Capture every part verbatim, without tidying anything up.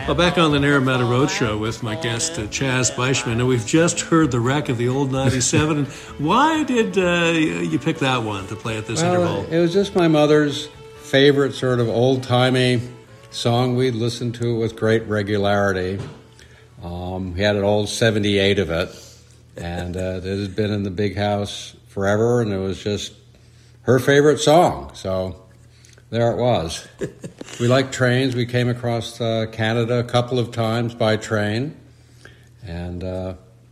Well, back on the Naramata Roadshow with my guest, uh, Chaz Beischman. Now, we've just heard the wreck of the old ninety-seven. Why did uh, you pick that one to play at this well, interval? It was just my mother's favorite sort of old-timey song. We'd listen to it with great regularity. Um, we had an old seventy-eight of it, and uh, it had been in the big house forever, and it was just her favorite song. So there it was. We liked trains. We came across uh, Canada a couple of times by train, and uh,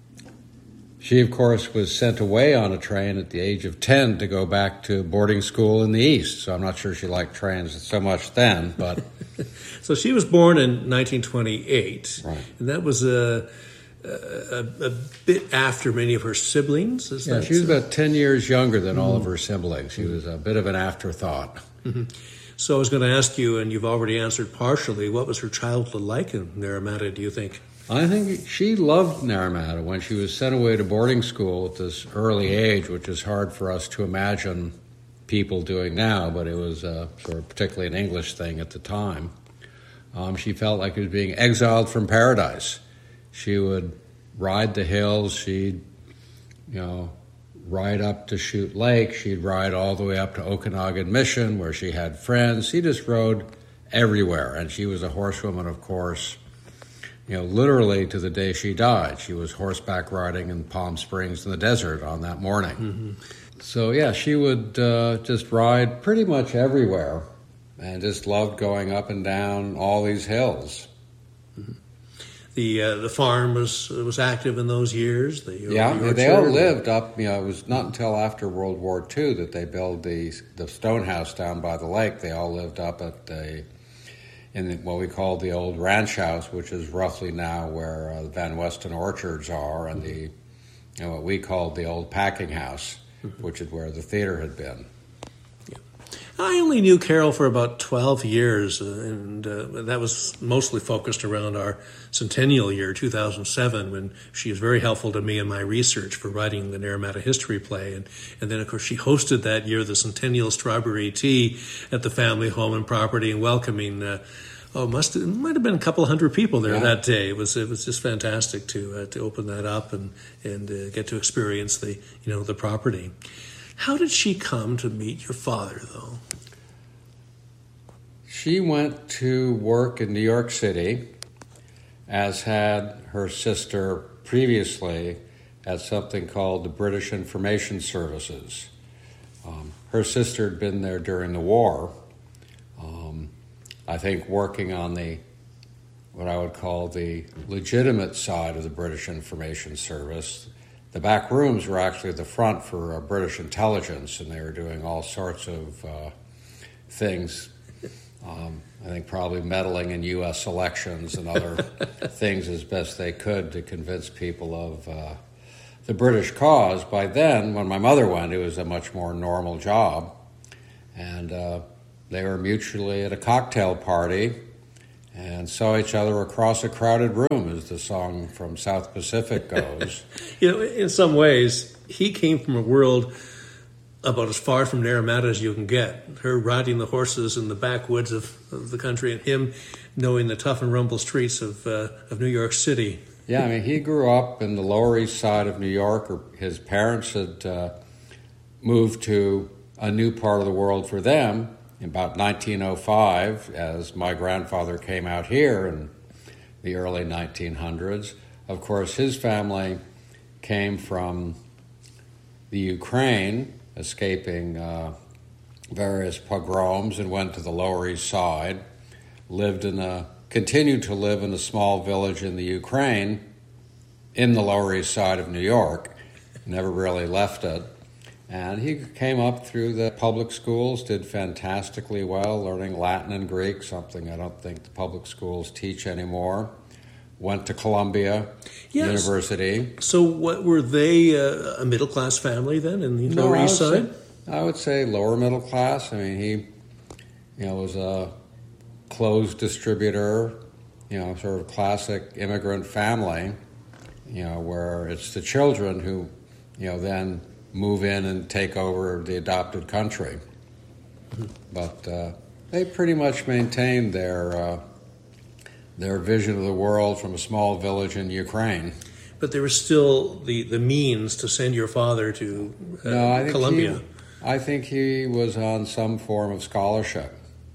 she, of course, was sent away on a train at the age of ten to go back to boarding school in the East. So I'm not sure she liked trains so much then, but... So she was born in nineteen twenty-eight, right. And that was a, a, a bit after many of her siblings. Is yeah, that she was so? about ten years younger than mm. all of her siblings. She was a bit of an afterthought. Mm-hmm. So I was going to ask you, and you've already answered partially, what was her childhood like in Naramata, do you think? I think she loved Naramata. When she was sent away to boarding school at this early age, which is hard for us to imagine people doing now, but it was uh, sort of particularly an English thing at the time. Um, she felt like she was being exiled from paradise. She would ride the hills. She'd, you know, ride up to Chute Lake. She'd ride all the way up to Okanagan Mission, where she had friends. She just rode everywhere, and she was a horsewoman, of course, you know, literally to the day she died. She was horseback riding in Palm Springs in the desert on that morning. Mm-hmm. So, yeah, she would uh, just ride pretty much everywhere and just loved going up and down all these hills. Mm-hmm. The uh, the farm was was active in those years. The, yeah, the they all lived up. You know, it was not until after World War Two that they built the the stone house down by the lake. They all lived up at the in the, what we call the old ranch house, which is roughly now where uh, the Van Weston orchards are, and the you know, what we called the old packing house, mm-hmm. which is where the theater had been. I only knew Carol for about twelve years, uh, and uh, that was mostly focused around our centennial year, two thousand seven, when she was very helpful to me in my research for writing the Naramata History Play. And, and then, of course, she hosted that year the Centennial Strawberry Tea at the family home and property, and welcoming, uh, oh, must have, might have been a couple of hundred people there yeah. that day. It was it was just fantastic to uh, to open that up and and uh, get to experience the you know the property. How did she come to meet your father, though? She went to work in New York City, as had her sister previously at something called the British Information Services. Um, her sister had been there during the war, um, I think working on the, what I would call the legitimate side of the British Information Service. The back rooms were actually the front for uh, British intelligence, and they were doing all sorts of uh, things. Um, I think probably meddling in U S elections and other things as best they could to convince people of uh, the British cause. By then, when my mother went, it was a much more normal job. And uh, they were mutually at a cocktail party and saw each other across a crowded room, as the song from South Pacific goes. You know, in some ways, he came from a world about as far from Naramata as you can get. Her riding the horses in the backwoods of, of the country, and him knowing the tough and rumble streets of uh, of New York City. Yeah, I mean, he grew up in the Lower East Side of New York. Or his parents had uh, moved to a new part of the world for them in about nineteen oh five, as my grandfather came out here in the early nineteen hundreds. Of course, his family came from the Ukraine, escaping uh, various pogroms, and went to the Lower East Side, lived in a, continued to live in a small village in the Ukraine, in the Lower East Side of New York, never really left it. And he came up through the public schools, did fantastically well, learning Latin and Greek, something I don't think the public schools teach anymore. Went to Columbia yes. University. So what were they, uh, a middle-class family then in the no, Lower East Side? Say, I would say lower middle class. I mean, he you know, was a clothes distributor, you know, sort of classic immigrant family, you know, where it's the children who, you know, then move in and take over the adopted country. Mm-hmm. But uh, they pretty much maintained their... Uh, their vision of the world from a small village in Ukraine. But there was still the, the means to send your father to uh, no, I think Columbia. He, I think he was on some form of scholarship.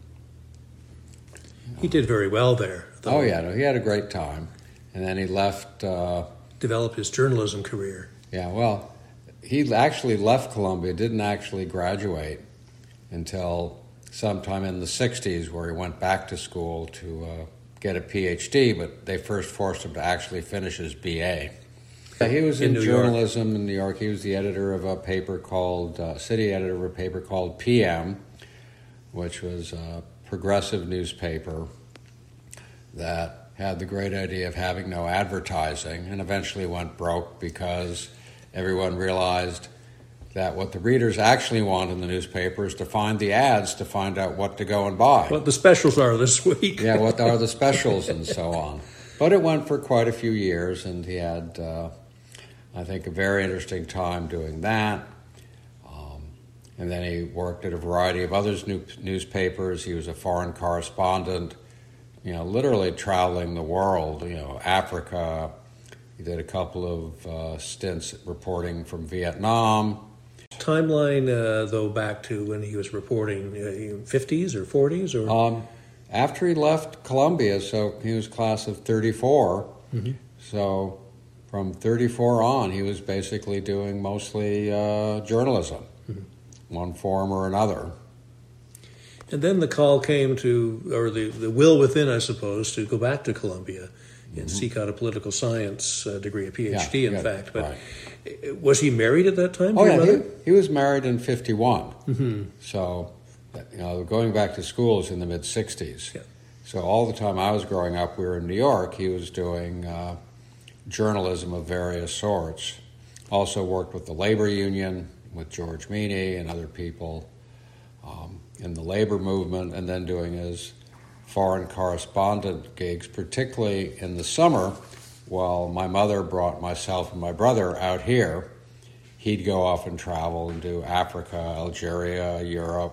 He did very well there. Though. Oh, yeah, no, he had a great time. And then he left... Uh, developed his journalism career. Yeah, well, he actually left Columbia, didn't actually graduate until sometime in the sixties, where he went back to school to uh, get a P H D, but they first forced him to actually finish his B A. He was in, in journalism York. in New York. He was the editor of a paper called, uh, city editor of a paper called P M, which was a progressive newspaper that had the great idea of having no advertising, and eventually went broke because everyone realized that what the readers actually want in the newspaper is to find the ads to find out what to go and buy. What the specials are this week. Yeah, what are the specials and so on. But it went for quite a few years, and he had, uh, I think, a very interesting time doing that. Um, and then he worked at a variety of other new- newspapers. He was a foreign correspondent, you know, literally traveling the world, you know, Africa. He did a couple of uh, stints reporting from Vietnam. Timeline, uh, though, back to when he was reporting, uh, fifties or forties? Or? Um, after he left Columbia, so he was class of thirty-four. Mm-hmm. So from thirty-four on, he was basically doing mostly uh, journalism, mm-hmm. one form or another. And then the call came to, or the, the will within, I suppose, to go back to Columbia and mm-hmm. seek out a political science uh, degree, a P H D, yeah, in yeah, fact. But right. Was he married at that time? Oh, yeah, he, he was married in fifty-one. Mm-hmm. So, you know, going back to school is in the mid-sixties. Yeah. So all the time I was growing up, we were in New York. He was doing uh, journalism of various sorts. Also worked with the labor union, with George Meany and other people. Um, in the labor movement, and then doing his foreign correspondent gigs, particularly in the summer, while my mother brought myself and my brother out here. He'd go off and travel and do Africa, Algeria, Europe,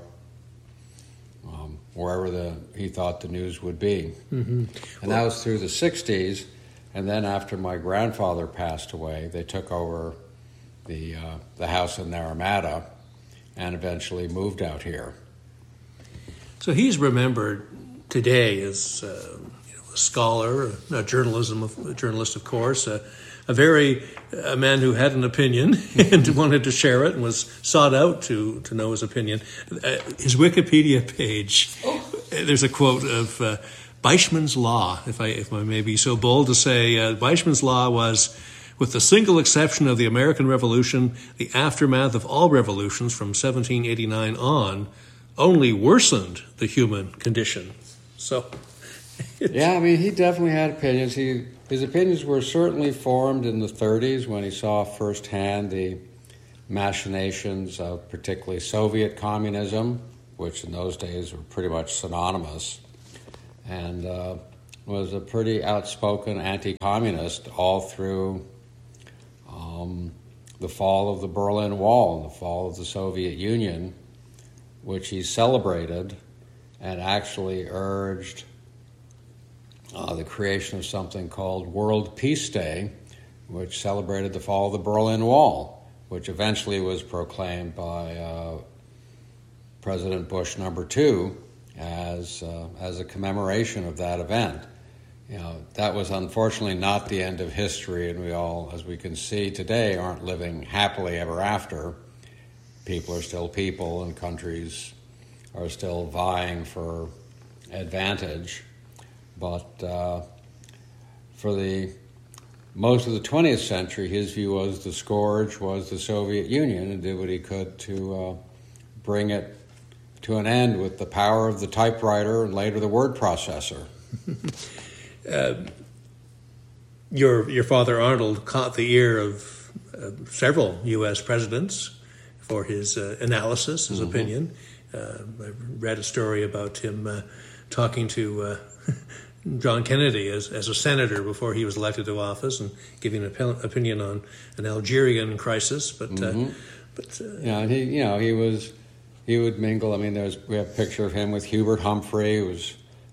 um, wherever the he thought the news would be. Mm-hmm. And that was through the sixties, and then after my grandfather passed away, they took over the, uh, the house in Naramata and eventually moved out here. So he's remembered today as uh, you know, a scholar, a journalism, a journalist, of course, a, a very a man who had an opinion and wanted to share it and was sought out to to know his opinion. Uh, his Wikipedia page, oh. there's a quote of uh, Weismann's Law, if I if I may be so bold to say. Uh, Weismann's Law was, with the single exception of the American Revolution, the aftermath of all revolutions from seventeen eighty-nine on, only worsened the human condition. So, yeah, I mean, he definitely had opinions. He his opinions were certainly formed in the thirties when he saw firsthand the machinations of particularly Soviet communism, which in those days were pretty much synonymous, and uh, was a pretty outspoken anti-communist all through um, the fall of the Berlin Wall and the fall of the Soviet Union, which he celebrated and actually urged uh, the creation of something called World Peace Day, which celebrated the fall of the Berlin Wall, which eventually was proclaimed by uh, President Bush number two as uh, as a commemoration of that event. You know, that was unfortunately not the end of history, and we all, as we can see today, aren't living happily ever after. People are still people, and countries are still vying for advantage. But uh, for the most of the twentieth century, his view was the scourge was the Soviet Union, and did what he could to uh, bring it to an end with the power of the typewriter and later the word processor. uh, your your father Arnold caught the ear of uh, several U S presidents for his uh, analysis, his mm-hmm. opinion. Uh, I read a story about him uh, talking to uh, John Kennedy as, as a senator before he was elected to office and giving an op- opinion on an Algerian crisis. But, mm-hmm. uh, but uh, yeah, and he, you know, he was he would mingle. I mean, there's we have a picture of him with Hubert Humphrey, who was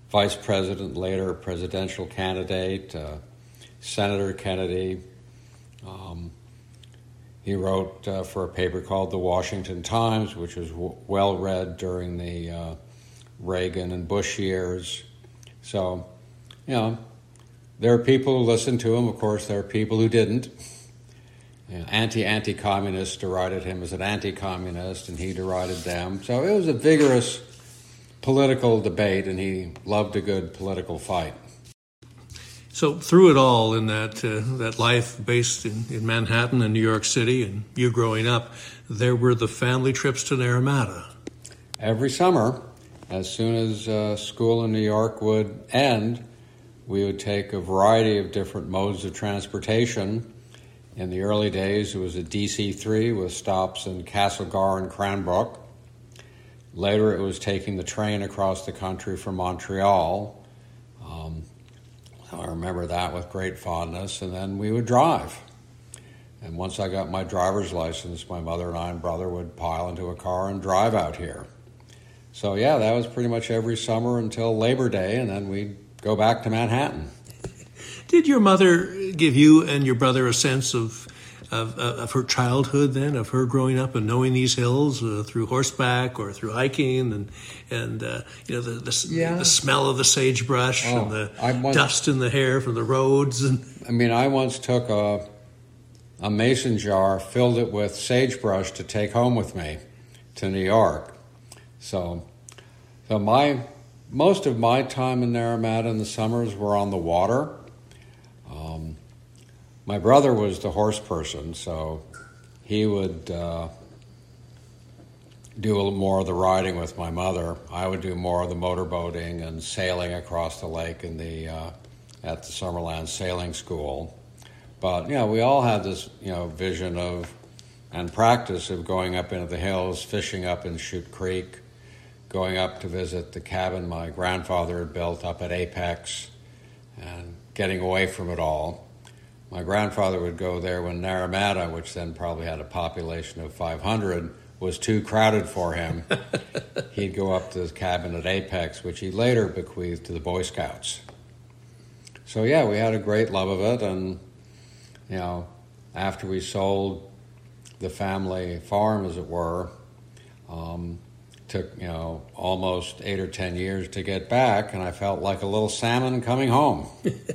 vice president, later presidential candidate, uh, Senator Kennedy. Um, he wrote uh, for a paper called the Washington Times, which was w- well read during the uh, Reagan and Bush years. So, you know, there are people who listened to him. Of course, there are people who didn't. You know, anti-anti-communists derided him as an anti-communist, and he derided them. So it was a vigorous political debate, and he loved a good political fight. So through it all, in that uh, that life based in, in Manhattan and New York City, and you growing up, there were the family trips to Naramata. Every summer, as soon as uh, school in New York would end, we would take a variety of different modes of transportation. In the early days, it was a D C three with stops in Castlegar and Cranbrook. Later, it was taking the train across the country from Montreal. Um, I remember that with great fondness. And then we would drive. And once I got my driver's license, my mother and I and brother would pile into a car and drive out here. So, yeah, that was pretty much every summer until Labor Day, and then we'd go back to Manhattan. Did your mother give you and your brother a sense of of, of her childhood then, of her growing up and knowing these hills uh, through horseback or through hiking and and uh, you know the the, Yeah. the smell of the sagebrush Oh, and the I once- dust in the hair from the roads and I mean, I once took a, a mason jar, filled it with sagebrush to take home with me to New York. So, so my most of my time in Naramata in the summers were on the water. Um, my brother was the horse person, so he would uh, do a little more of the riding with my mother. I would do more of the motorboating and sailing across the lake in the uh, at the Summerland Sailing School. But, you know, we all had this, you know, vision of and practice of going up into the hills, fishing up in Chute Creek, going up to visit the cabin my grandfather had built up at Apex, and getting away from it all. My grandfather would go there when Naramata, which then probably had a population of five hundred, was too crowded for him. He'd go up to his cabin at Apex, which he later bequeathed to the Boy Scouts. So, yeah, we had a great love of it, and, you know, after we sold the family farm, as it were, um, took, you know, almost eight or ten years to get back, and I felt like a little salmon coming home.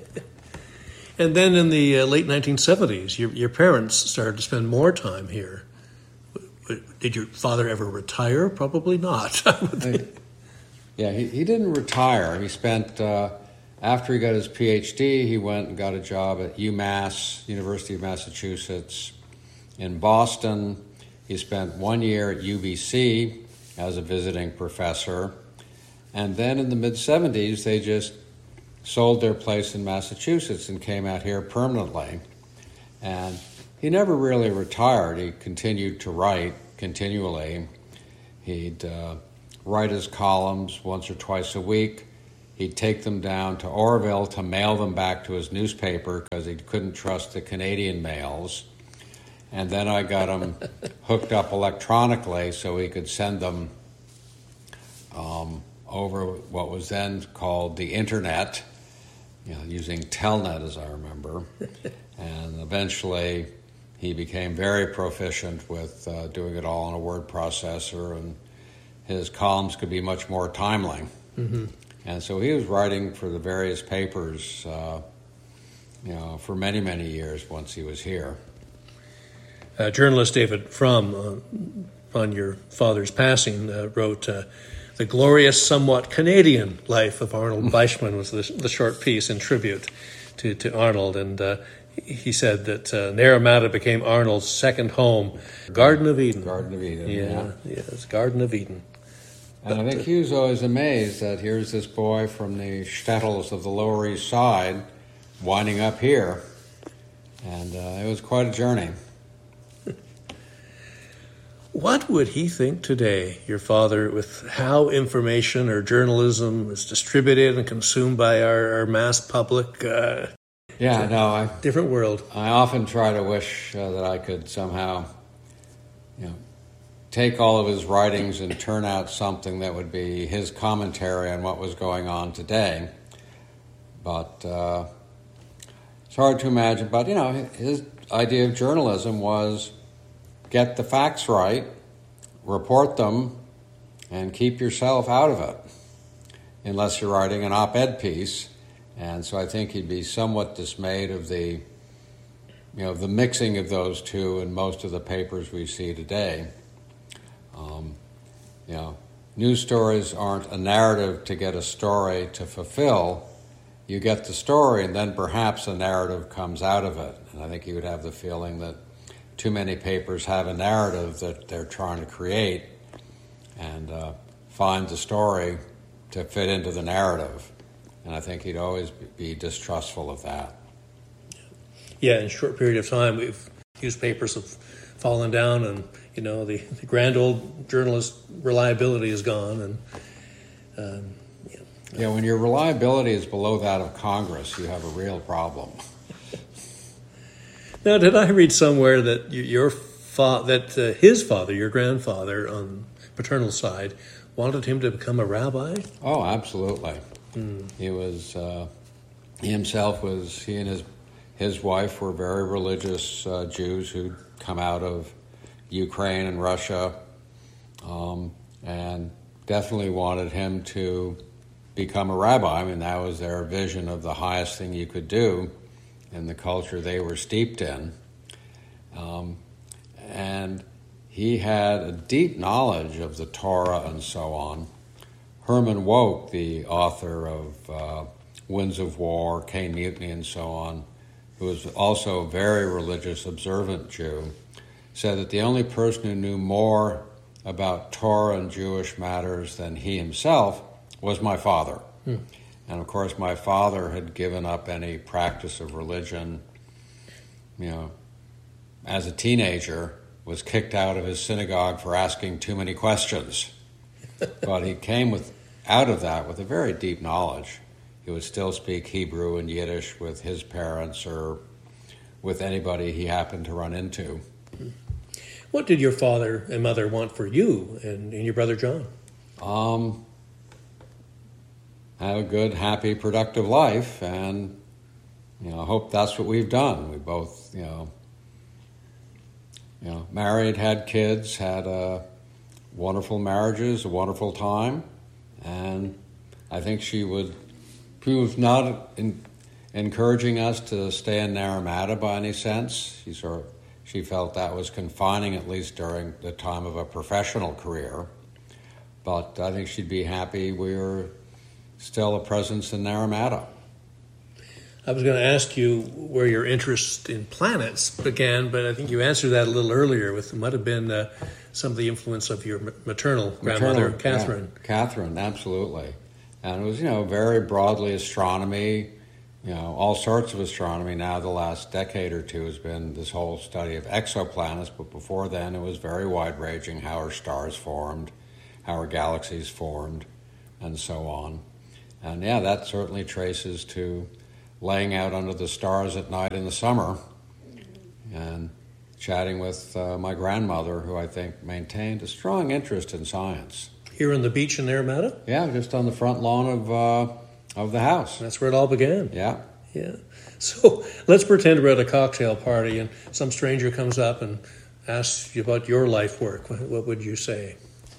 and then in the uh, late nineteen seventies, your your parents started to spend more time here. Did your father ever retire? Probably not. I would think. Yeah, he, he didn't retire. He spent, uh, after he got his P H D, he went and got a job at UMass, University of Massachusetts. In Boston, he spent one year at U B C as a visiting professor. And then in the mid-seventies, they just sold their place in Massachusetts and came out here permanently. And he never really retired. He continued to write continually. He'd uh, write his columns once or twice a week. He'd take them down to Oroville to mail them back to his newspaper because he couldn't trust the Canadian mails. And then I got him hooked up electronically so he could send them um, over what was then called the Internet, you know, using Telnet, as I remember. And eventually he became very proficient with uh, doing it all on a word processor, and his columns could be much more timely. Mm-hmm. And so he was writing for the various papers, uh, you know, for many, many years once he was here. Uh, journalist David Frum, uh, on your father's passing, uh, wrote, uh, "The glorious, somewhat Canadian life of Arnold Weishman" was the, the short piece in tribute to, to Arnold. And uh, he said that uh, Naramata became Arnold's second home, Garden of Eden. Garden of Eden, yeah. yeah. Yes, Garden of Eden. And but, I think he was always amazed that here's this boy from the shtetls of the Lower East Side winding up here. And uh, it was quite a journey. What would he think today, your father, with how information or journalism is distributed and consumed by our, our mass public? Uh, yeah, no, I different world. I often try to wish uh, that I could somehow, you know, take all of his writings and turn out something that would be his commentary on what was going on today. But uh, it's hard to imagine. But, you know, his idea of journalism was get the facts right, report them, and keep yourself out of it, unless you're writing an op-ed piece. And so I think he'd be somewhat dismayed of the, you know, the mixing of those two in most of the papers we see today. Um, you know, news stories aren't a narrative to get a story to fulfill. You get the story, and then perhaps a narrative comes out of it. And I think he would have the feeling that too many papers have a narrative that they're trying to create and uh, find the story to fit into the narrative. And I think he'd always be distrustful of that. Yeah, in a short period of time, we've newspapers have fallen down, and you know the, the grand old journalist reliability is gone. And um, yeah. yeah, when your reliability is below that of Congress, you have a real problem. Now, did I read somewhere that your fa- that uh, his father, your grandfather, on paternal side, wanted him to become a rabbi? Oh, absolutely. Mm. He was. Uh, he himself was. He and his his wife were very religious uh, Jews who'd come out of Ukraine and Russia, um, and definitely wanted him to become a rabbi. I mean, that was their vision of the highest thing you could do in the culture they were steeped in. Um, and he had a deep knowledge of the Torah and so on. Herman Wouk, the author of uh, Winds of War, Cain Mutiny, and so on, who was also a very religious, observant Jew, said that the only person who knew more about Torah and Jewish matters than he himself was my father. Hmm. And of course, my father had given up any practice of religion, you know, as a teenager, was kicked out of his synagogue for asking too many questions. But he came with out of that with a very deep knowledge. He would still speak Hebrew and Yiddish with his parents or with anybody he happened to run into. What did your father and mother want for you and, and your brother John? Um, have a good, happy, productive life, and you know, I hope that's what we've done. We both, you know, you know, married, had kids, had uh, wonderful marriages, a wonderful time, and I think she would. She was not in, encouraging us to stay in Naramata by any sense. She sort of, she felt that was confining, at least during the time of a professional career. But I think she'd be happy we were still a presence in Naramata. I was going to ask you where your interest in planets began, but I think you answered that a little earlier. With it might have been uh, some of the influence of your maternal grandmother, maternal, Catherine. Yeah, Catherine, absolutely. And it was, you know, very broadly astronomy, you know, all sorts of astronomy. Now the last decade or two has been this whole study of exoplanets, but before then it was very wide-ranging, how our stars formed, how our galaxies formed, and so on. And yeah, that certainly traces to laying out under the stars at night in the summer and chatting with uh, my grandmother, who I think maintained a strong interest in science. Here on the beach in Naramata? Yeah, just on the front lawn of uh, of the house. That's where it all began. Yeah. Yeah. So let's pretend we're at a cocktail party and some stranger comes up and asks you about your life work. What would you say?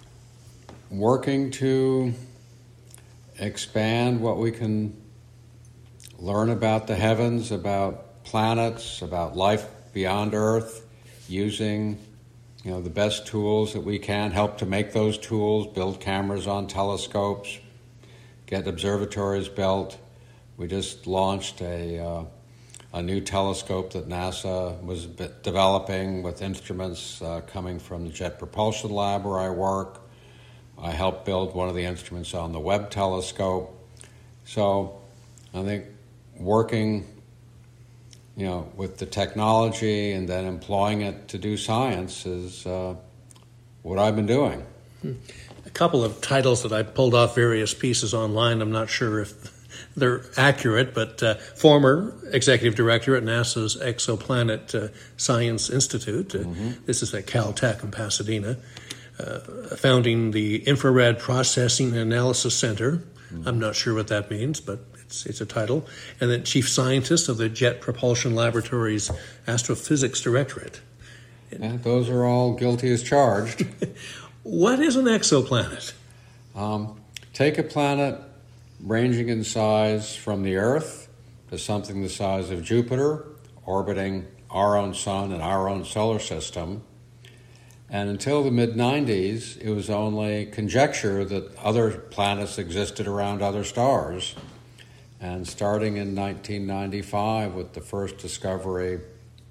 Working to expand what we can learn about the heavens, about planets, about life beyond Earth, using, you know, the best tools that we can, help to make those tools, build cameras on telescopes, get observatories built. We just launched a uh, a new telescope that NASA was developing with instruments uh, coming from the Jet Propulsion Lab where I work. I helped build one of the instruments on the Webb telescope. So I think working, you know, with the technology and then employing it to do science is uh, what I've been doing. A couple of titles that I pulled off various pieces online. I'm not sure if they're accurate, but uh, former executive director at NASA's Exoplanet uh, Science Institute. Uh, mm-hmm. This is at Caltech in Pasadena. uh, founding the Infrared Processing and Analysis Center. Mm-hmm. I'm not sure what that means, but it's, it's a title. And then chief scientist of the Jet Propulsion Laboratory's Astrophysics Directorate. Yeah, those are all guilty as charged. What is an exoplanet? Um, take a planet ranging in size from the Earth to something the size of Jupiter, orbiting our own sun and our own solar system. And until the mid nineties, it was only conjecture that other planets existed around other stars. And starting in nineteen ninety-five with the first discovery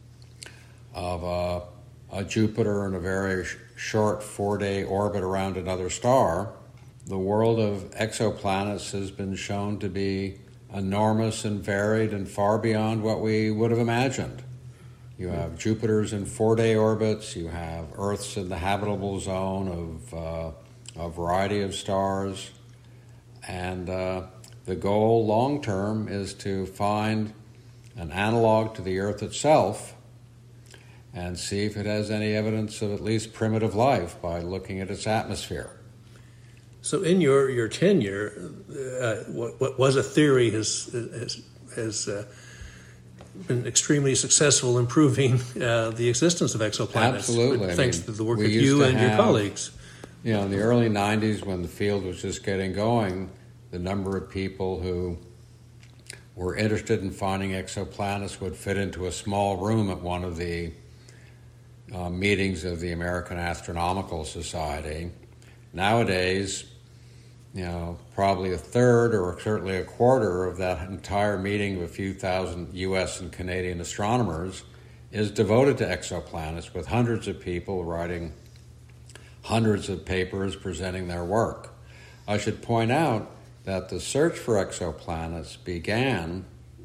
of a, a Jupiter in a very sh- short four-day orbit around another star, the world of exoplanets has been shown to be enormous and varied and far beyond what we would have imagined. You have Jupiters in four-day orbits, you have Earths in the habitable zone of uh, a variety of stars, and uh, the goal long-term is to find an analog to the Earth itself and see if it has any evidence of at least primitive life by looking at its atmosphere. So in your, your tenure, uh, what, what was a theory has, has, has uh, been extremely successful in proving uh, the existence of exoplanets. Absolutely. Thanks I mean, to the work of you and have, your colleagues. You know, in the early nineties when the field was just getting going, the number of people who were interested in finding exoplanets would fit into a small room at one of the uh, meetings of the American Astronomical Society. Nowadays, you know, probably a third or certainly a quarter of that entire meeting of a few thousand U S and Canadian astronomers is devoted to exoplanets, with hundreds of people writing hundreds of papers presenting their work. I should point out that the search for exoplanets began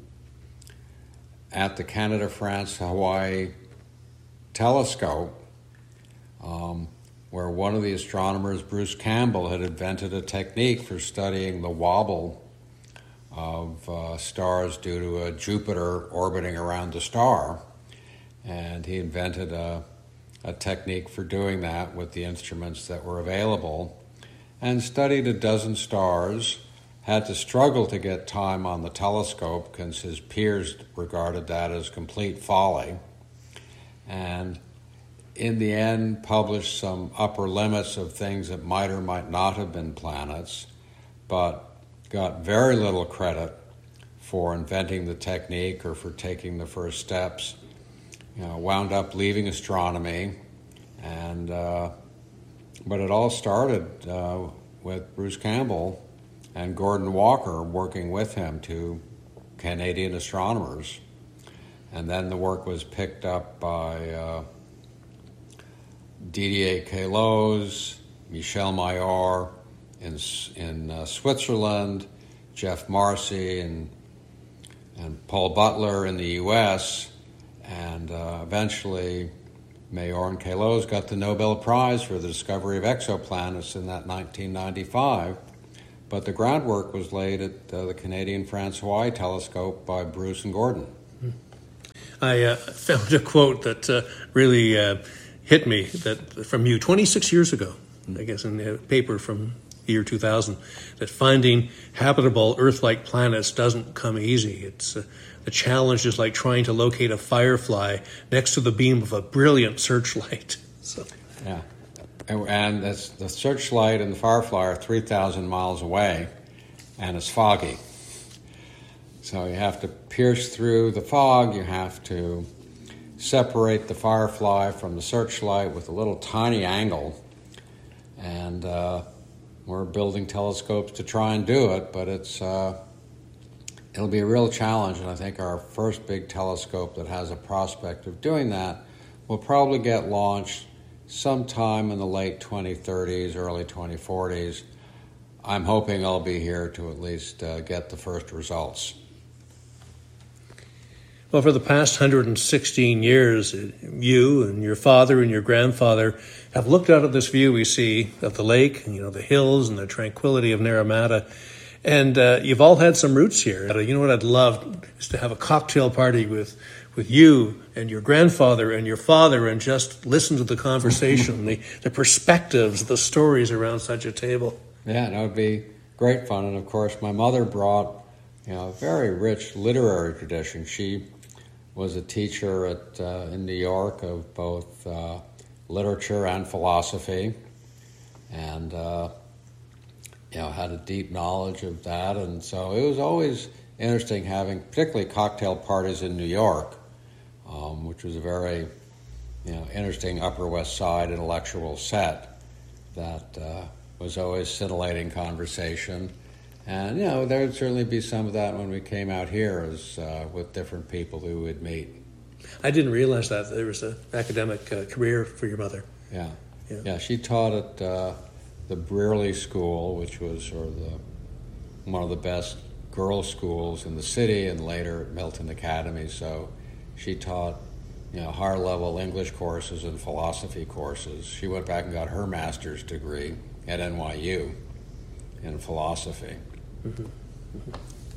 at the Canada-France-Hawaii telescope, um, where one of the astronomers, Bruce Campbell, had invented a technique for studying the wobble of uh, stars due to a Jupiter orbiting around a star. And he invented a, a technique for doing that with the instruments that were available, and studied a dozen stars, had to struggle to get time on the telescope because his peers regarded that as complete folly, and in the end published some upper limits of things that might or might not have been planets, but got very little credit for inventing the technique or for taking the first steps. You know, wound up leaving astronomy, and uh, but it all started uh, with Bruce Campbell and Gordon Walker working with him, two Canadian astronomers, and then the work was picked up by uh, Didier Queloz, Michel Mayor in in uh, Switzerland, Jeff Marcy and and Paul Butler in the U S, and uh, eventually Mayor and Queloz got the Nobel Prize for the discovery of exoplanets in that nineteen ninety-five. But the groundwork was laid at uh, the Canadian-France-Hawaii telescope by Bruce and Gordon. I uh, found a quote that uh, really uh, hit me that from you twenty-six years ago, I guess in a paper from the year two thousand, that finding habitable Earth-like planets doesn't come easy. It's uh, the challenge is like trying to locate a firefly next to the beam of a brilliant searchlight. So. Yeah. And that's, the searchlight and the firefly are three thousand miles away, and it's foggy. So you have to pierce through the fog, you have to separate the firefly from the searchlight with a little tiny angle, and uh, we're building telescopes to try and do it, but it's uh, it'll be a real challenge, and I think our first big telescope that has a prospect of doing that will probably get launched sometime in the late twenty thirties, early twenty forties. I'm hoping I'll be here to at least uh, get the first results. Well, for the past one hundred sixteen years, you and your father and your grandfather have looked out at this view we see of the lake, and, you know, the hills and the tranquility of Naramata. And uh, you've all had some roots here. You know what I'd love is to have a cocktail party with with you and your grandfather and your father and just listen to the conversation, the, the perspectives, the stories around such a table. Yeah, that would be great fun. And of course, my mother brought, you know, a very rich literary tradition. She was a teacher at uh, in New York of both uh, literature and philosophy, and uh, you know, had a deep knowledge of that. And so it was always interesting having, particularly cocktail parties in New York, um, which was a very, you know, interesting Upper West Side intellectual set that uh, was always scintillating conversation. And, you know, there would certainly be some of that when we came out here as uh, with different people who would meet. I didn't realize that there was an academic uh, career for your mother. Yeah. Yeah, yeah she taught at uh, the Brearley School, which was sort of the, one of the best girls' schools in the city, and later at Milton Academy. So she taught, you know, higher level English courses and philosophy courses. She went back and got her master's degree at N Y U in philosophy. Mm-hmm. Mm-hmm.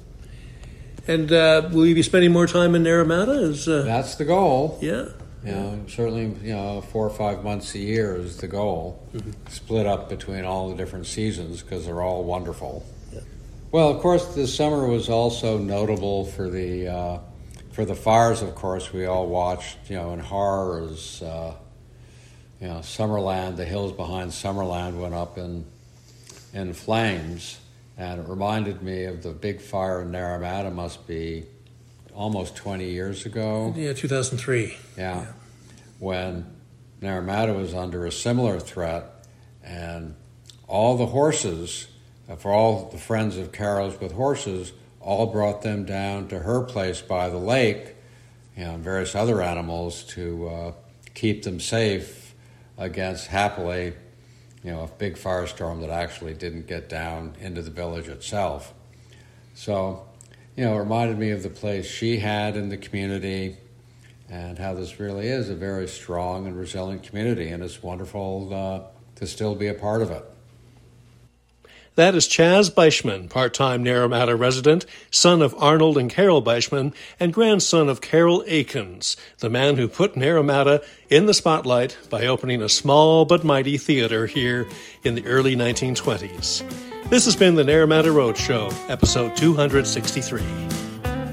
And uh, will you be spending more time in Naramata? Is, uh, That's the goal. Yeah. You know, certainly, you know, four or five months a year is the goal. Mm-hmm. Split up between all the different seasons because they're all wonderful. Yeah. Well, of course, this summer was also notable for the uh, for the fires. Of course, we all watched, you know, in horror as uh, you know, Summerland, the hills behind Summerland went up in in flames. And it reminded me of the big fire in Naramata, must be almost twenty years ago. Yeah, two thousand three. Yeah, yeah. When Naramata was under a similar threat, and all the horses, for all the friends of Carol's with horses, all brought them down to her place by the lake, you know, and various other animals to uh, keep them safe against, happily, you know, a big firestorm that actually didn't get down into the village itself. So, you know, it reminded me of the place she had in the community and how this really is a very strong and resilient community, and it's wonderful uh, to still be a part of it. That is Chaz Beischman, part-time Naramata resident, son of Arnold and Carol Beischman, and grandson of Carol Akins, the man who put Naramata in the spotlight by opening a small but mighty theater here in the early nineteen twenties. This has been the Naramata Roadshow, episode two hundred sixty-three.